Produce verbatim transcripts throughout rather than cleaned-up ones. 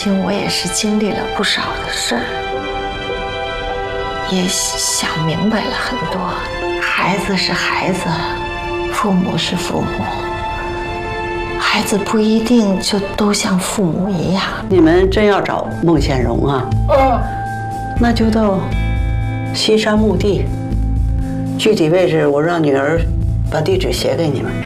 亲我也是经历了不少的事儿，也想明白了很多。孩子是孩子，父母是父母，孩子不一定就都像父母一样。 你们真要找孟显荣啊？嗯，那就到西山墓地，具体位置我让女儿把地址写给你们。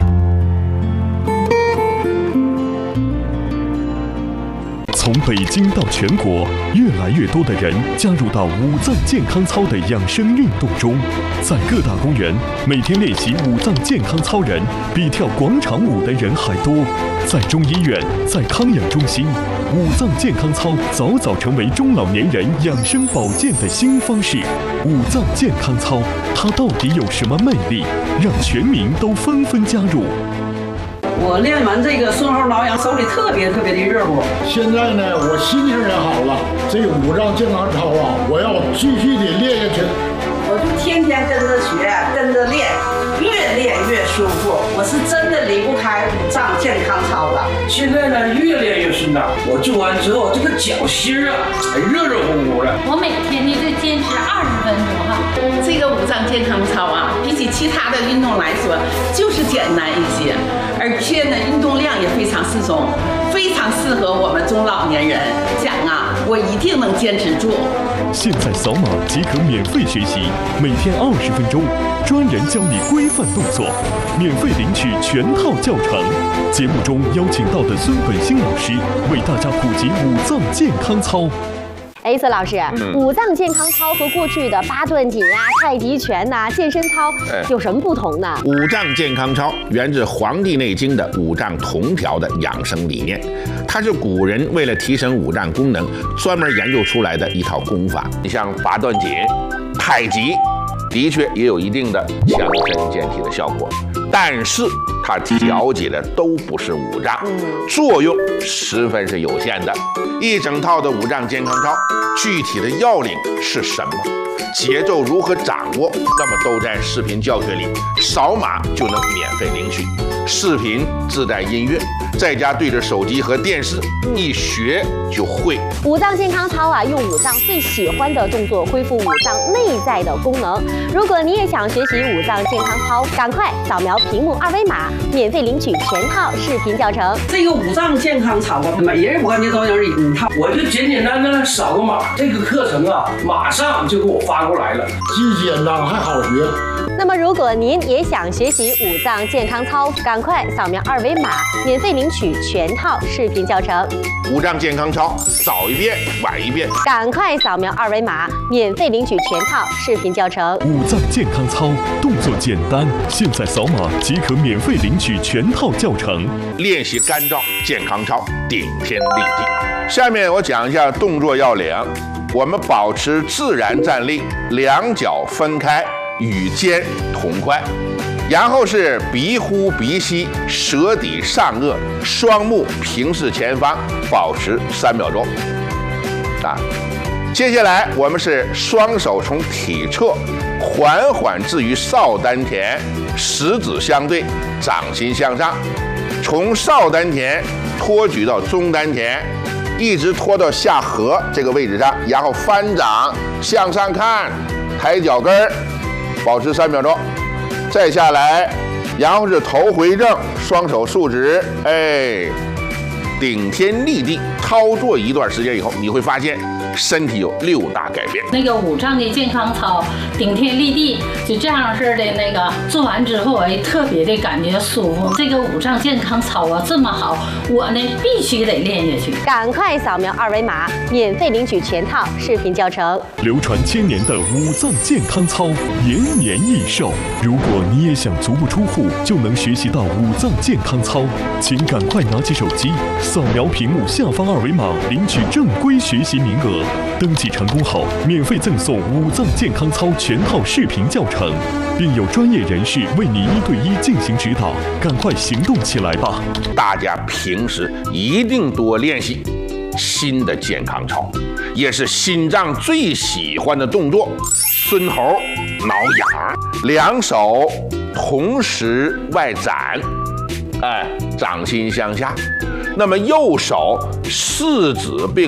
从北京到全国，越来越多的人加入到五脏健康操的养生运动中。在各大公园，每天练习五脏健康操人比跳广场舞的人还多。在中医院，在康养中心，五脏健康操早早成为中老年人养生保健的新方式。五脏健康操，它到底有什么魅力，让全民都纷纷加入？ 我练完这个顺后挠痒，手里特别特别的热乎。 现在呢，我心情也好了。这五脏健康操啊，我要继续的练下去。 我就天天跟着学，跟着练，越练越舒服。我是真的离不开五脏健康操了。 现在呢，越练越顺当。我做完之后，这个脚心啊，还热热乎乎的。 我每天呢就坚持二十分钟哈。 这个五脏健康操啊，比起其他的运动来说，就是简单一些，而且呢，运动量也非常适中，非常适合我们中老年人。讲啊，我一定能坚持住。 现在扫码即可免费学习，每天二十分钟，专人教你规范动作，免费领取全套教程。节目中邀请到的孙本兴老师为大家普及五脏健康操。 哎，孙老师，嗯、五脏健康操和过去的八段锦呀、太极拳呐、啊、健身操有什么不同呢？ 五脏健康操源自《黄帝内经》的五脏同调的养生理念，它是古人为了提升五脏功能专门研究出来的一套功法。你像八段锦、太极，的确也有一定的强身健体的效果，但是它调节的都不是五脏，作用十分是有限的。一整套的五脏健康操，具体的要领是什么？节奏如何掌握？那么都在视频教学里，扫码就能免费领取。视频自带音乐，在家对着手机和电视一学就会。 五脏健康操啊，用五脏最喜欢的动作恢复五脏内在的功能。如果你也想学习五脏健康操，赶快扫描屏幕二维码，免费领取全套视频教程。 这个五脏健康操啊，每人关键都有一套， 我就简简单单扫个码，这个课程啊，马上就给我发过来了， 既简单还好学。 那么，如果您也想学习五脏健康操，赶快扫描二维码，免费领取全套视频教程。 五脏健康操，早一遍晚一遍， 赶快扫描二维码，免费领取全套视频教程。 五脏健康操动作简单，现在扫码即可免费领取全套教程。 练习干燥健康操，顶天立地。下面我讲一下动作要领，我们保持自然站立，两脚分开。与肩同宽，然后是鼻呼鼻吸，舌抵上颚，双目平视前方，保持三秒钟。啊，接下来我们是双手从体侧缓缓置于少丹田，食指相对，掌心向上，从少丹田托举到中丹田，一直拖到下颌这个位置上，然后翻掌向上看，抬脚跟儿。保持三秒钟，再下来，然后是头回正，双手竖直，哎，顶天立地。操作一段时间以后，你会发现身体有六大改变。 那个五脏的健康操，顶天立地，就这样式的那个做完之后，哎，特别的感觉舒服。这个五脏健康操啊，这么好，我呢必须得练下去。 赶快扫描二维码，免费领取全套视频教程。 流传千年的五脏健康操，延年益寿。如果你也想足不出户就能学习到五脏健康操，请赶快拿起手机，扫描屏幕下方二维码，领取正规学习名额。登记成功后，免费赠送五脏健康操全套视频教程，并有专业人士为你一对一进行指导。赶快行动起来吧！ 大家平时一定多练习新的健康操，也是心脏最喜欢的动作——孙猴挠痒。两手同时外展，哎，掌心向下。那么右手四指并